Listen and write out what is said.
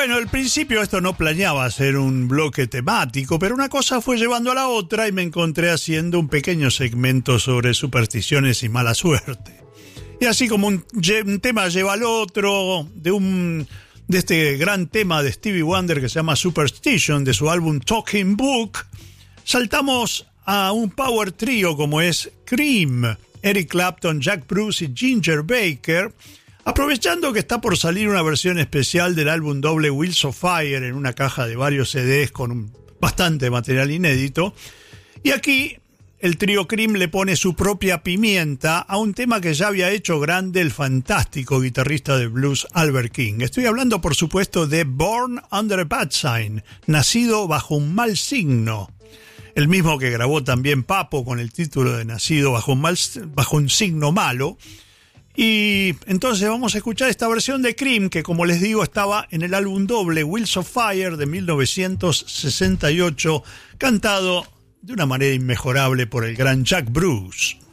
Bueno, al principio esto no planeaba ser un bloque temático, pero una cosa fue llevando a la otra y me encontré haciendo un pequeño segmento sobre supersticiones y mala suerte. Y así como un tema lleva al otro, de este gran tema de Stevie Wonder que se llama Superstition, de su álbum Talking Book, saltamos a un power trío como es Cream, Eric Clapton, Jack Bruce y Ginger Baker, aprovechando que está por salir una versión especial del álbum doble Wheels of Fire en una caja de varios CDs con bastante material inédito. Y aquí el trío Cream le pone su propia pimienta a un tema que ya había hecho grande el fantástico guitarrista de blues Albert King. Estoy hablando, por supuesto, de Born Under a Bad Sign, nacido bajo un mal signo. El mismo que grabó también Papo con el título de Nacido bajo un signo malo. Y entonces vamos a escuchar esta versión de Cream que, como les digo, estaba en el álbum doble Wheels of Fire de 1968, cantado de una manera inmejorable por el gran Jack Bruce.